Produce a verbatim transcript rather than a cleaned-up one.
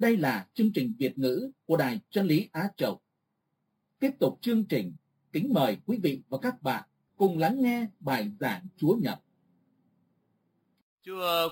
Đây là chương trình Việt ngữ của Đài Chân lý Á Châu. Tiếp tục chương trình, kính mời quý vị và các bạn cùng lắng nghe bài giảng Chúa Nhật. Chúa